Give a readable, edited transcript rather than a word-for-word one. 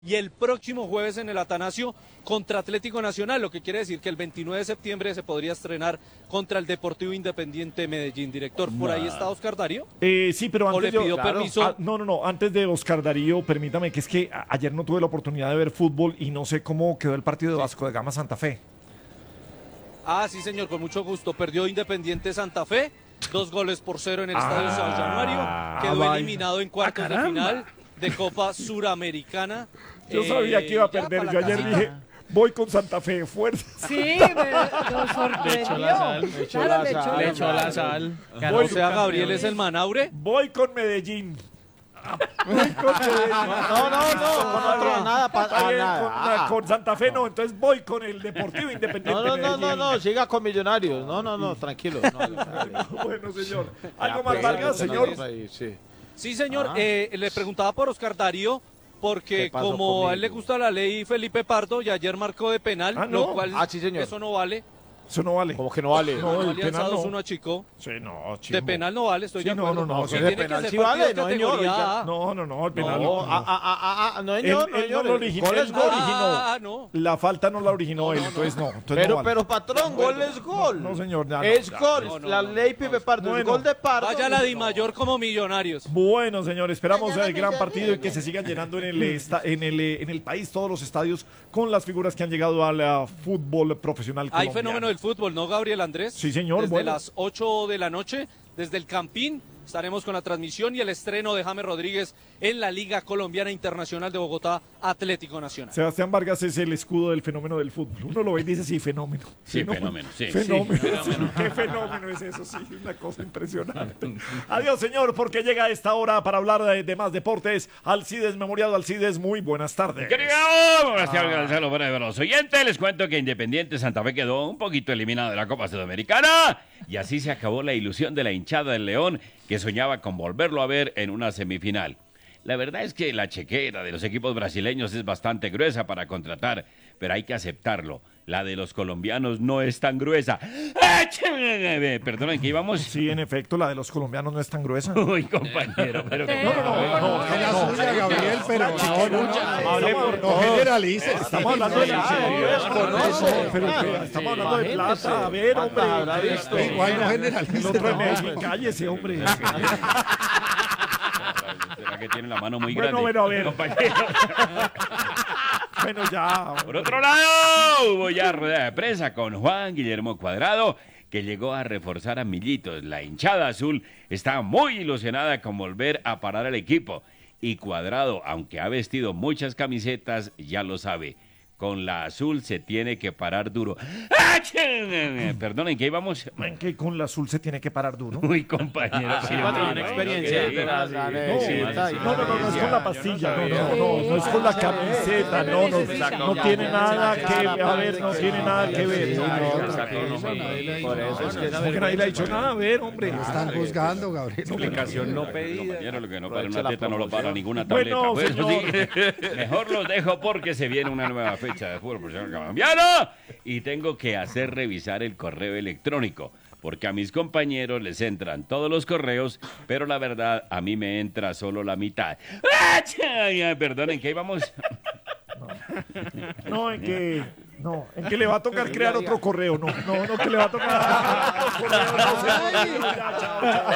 y el próximo jueves en el Atanasio contra Atlético Nacional, lo que quiere decir que el 29 de septiembre se podría estrenar contra el Deportivo Independiente Medellín. Director, ¿por ahí está Oscar Darío? Sí, pero ¿O antes le pidió permiso? no, antes de Oscar Darío, permítame, que es que ayer no tuve la oportunidad de ver fútbol y no sé cómo quedó el partido de Vasco de Gama Santa Fe. Ah, sí, señor, con mucho gusto. Perdió Independiente Santa Fe, 2-0 en el Estadio San Januario. Quedó eliminado en cuartos de final de Copa Suramericana. Yo sabía que iba a perder. Yo ayer dije, voy con Santa Fe, fuerza. Sí, nos sorprendió. Le echó la sal. O sea, Gabriel es el Manaure. Voy con Medellín. Voy con Medellín. No, con otro, nada. Con Santa Fe no, entonces voy con el Deportivo Independiente Medellín. No, siga con Millonarios. No, tranquilo. Bueno, señor. ¿Algo más, Vargas, señor? Sí, señor. Le preguntaba por Oscar Darío, porque como a él le gusta la ley Felipe Pardo, y ayer marcó de penal, lo cual sí, señor. eso no vale. Eso no vale. ¿Cómo que no vale? No, el Alianza penal no. 2-1 achicó. Sí, no, chico. De penal no vale, estoy de acuerdo. No, Sí, de tiene penal que sí ser vale, partido no, de señor, categoría oiga. A. No, el penal No, Él no lo originó. Gol es gol. No. La falta no la originó él, entonces no. Entonces no vale. Pero patrón, gol es gol. No, señor. Es gol. La ley Pipe Pardo es gol de Pardo. Vaya la Di Mayor como Millonarios. Bueno, señor, esperamos el gran partido y que se sigan llenando en el país todos los estadios con las figuras que han llegado al fútbol profesional Hay colombiano. fenómeno del fútbol, ¿no, Gabriel Andrés? Sí, señor. Desde Bueno. las 8 de la noche, desde el Campín, estaremos con la transmisión y el estreno de James Rodríguez en la Liga Colombiana Internacional de Bogotá, Atlético Nacional. Sebastián Vargas es el escudo del fenómeno del fútbol. Uno lo ve y dice, sí, fenómeno. Sí, fenómeno, sí. Fenómeno. Sí, fenómeno. ¿Qué fenómeno es eso? Sí, una cosa impresionante. Adiós, señor, porque llega a esta hora para hablar de más deportes. Alcides Memoriado. Alcides, muy buenas tardes. Querido, buenas tardes, Gonzalo, para los oyentes. Les cuento que Independiente Santa Fe quedó un poquito eliminado de la Copa Sudamericana y así se acabó la ilusión de la hinchada del León, que soñaba con volverlo a ver en una semifinal. La verdad es que la chequera de los equipos brasileños es bastante gruesa para contratar, pero hay que aceptarlo. La de los colombianos no es tan gruesa. Perdonen, ¿qué íbamos? Sí, en efecto, la de los colombianos no es tan gruesa. Uy, compañero, pero que No, Es la suya, Gabriel, pero no generalice. Estamos hablando de estamos hablando de plata. A ver, hombre. Igual no El generalice. otro de Medellín, cállese, hombre. será que tiene la mano muy Bueno, grande. a ver. Compañero. Bueno, ya. Por otro lado, hubo ya rueda de prensa con Juan Guillermo Cuadrado, que llegó a reforzar a Millitos. La hinchada azul está muy ilusionada con volver a parar al equipo. Y Cuadrado, aunque ha vestido muchas camisetas, ya lo sabe. Con la azul se tiene que parar duro. Perdonen, ¿qué íbamos? En que con la azul se tiene que parar duro. Uy, compañero. Sí, Tiene experiencia. No es con la pastilla, no es con la camiseta, no tiene nada que ver, no tiene nada que ver. Por eso es que ¿Cómo que nadie le ha dicho nada? A ver, hombre. Están juzgando, Gabriel. Explicación no pedida. Compañero, lo que no para una teta no lo para ninguna tableta. Bueno, Pues, señor. mejor los dejo porque se viene una nueva fecha de fútbol profesional colombiano y tengo que hacer revisar el correo electrónico porque a mis compañeros les entran todos los correos, pero la verdad a mí me entra solo la mitad. Perdonen, ¿qué íbamos? En que le va a tocar crear otro correo, que le va a tocar otro correo, no, señor. Ya, chao.